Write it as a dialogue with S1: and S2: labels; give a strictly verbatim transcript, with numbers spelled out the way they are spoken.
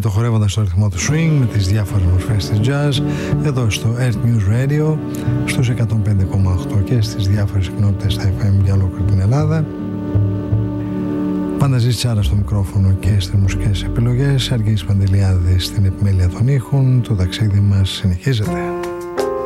S1: το χορεύοντας στο ρυθμό του swing με τις διάφορες μορφές της jazz εδώ στο Earth News Radio στους εκατόν πέντε κόμμα οκτώ και στις διάφορες συχνότητες στα εφ εμ για ολόκληρη την Ελλάδα. Πάντα ζήσει Τσάρα στο μικρόφωνο και στις μουσικές επιλογές. Αργύρης Παντελιάδης στην επιμέλεια των ήχων. Το ταξίδι μας συνεχίζεται.